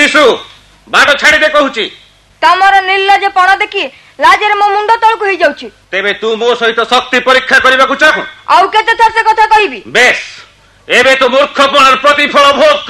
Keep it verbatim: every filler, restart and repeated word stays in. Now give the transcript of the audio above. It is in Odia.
ଶିଶୁ ବାଟ ଛାଡ଼ିଦେ କହୁଛି। ତମର ନିର୍ଲଜ ପଣ ଦେଖି ଲାଜରେ ମୋ ମୁଣ୍ଡ ତଳକୁ ହେଇଯାଉଛି। ତେବେ ତୁ ମୋ ସହିତ ଶକ୍ତି ପରୀକ୍ଷା କରିବାକୁ ଚାହୁଁ? ଆଉ କେତେ ଥର ସେ କଥା କହିବି? ବେଶ, ଏବେ ତୁ ମୂର୍ଖପଣର ପ୍ରତିଫଳ ଭୋଗ